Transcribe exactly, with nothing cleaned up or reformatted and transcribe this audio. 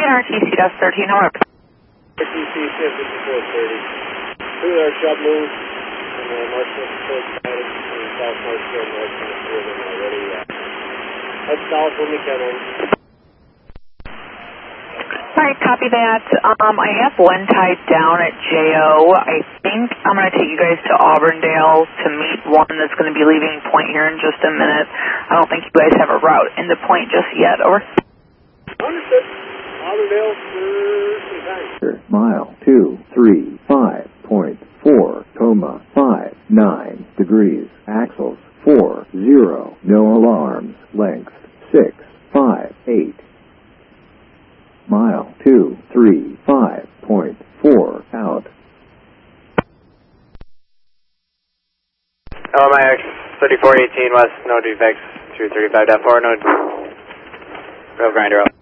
R T C S thirteen, north. R T C fifty-four thirty. Through there, shut move. And uh, Marshall Court Side and South Marshall, North Marshall, and already. Uh, head south when we come in. Alright, copy that. Um, I have one tied down at J O. I think I'm going to take you guys to Auburndale to meet one that's going to be leaving Point here in just a minute. I don't think you guys have a route into Point just yet, over. Understood. Auburndale for some time. Mile two three five point four, coma five nine degrees. Axles four zero. No alarms. Length six five eight. Mile two three five point four out. L M I X thirty-four eighteen west, no defects, two thirty-five point four, no rail grinder out.